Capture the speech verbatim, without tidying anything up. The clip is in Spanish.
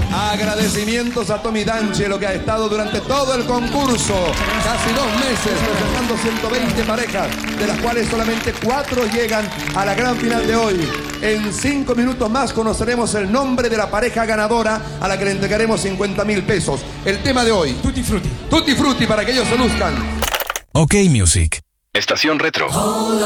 Agradecimientos a Tommy D'Angelo, que ha estado durante todo el concurso, casi dos meses, presentando ciento veinte parejas, de las cuales solamente cuatro llegan a la gran final de hoy. En cinco minutos más conoceremos el nombre de la pareja ganadora, a la que le entregaremos cincuenta mil pesos. El tema de hoy: Tutti Frutti. Tutti Frutti, para que ellos se luzcan. OK Music. Estación Retro.